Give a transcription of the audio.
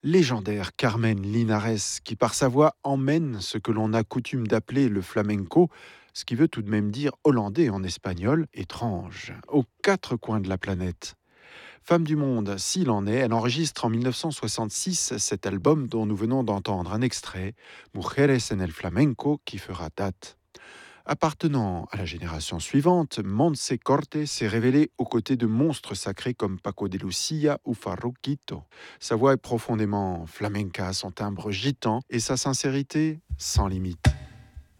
légendaire Carmen Linares, qui par sa voix emmène ce que l'on a coutume d'appeler le flamenco, ce qui veut tout de même dire hollandais en espagnol, étrange, aux quatre coins de la planète. Femme du monde, s'il en est, elle enregistre en 1966 cet album dont nous venons d'entendre un extrait, Mujeres en el Flamenco, qui fera date. Appartenant à la génération suivante, Montse Corte s'est révélée aux côtés de monstres sacrés comme Paco de Lucia ou Farruquito. Sa voix est profondément flamenca, son timbre gitan et sa sincérité sans limite.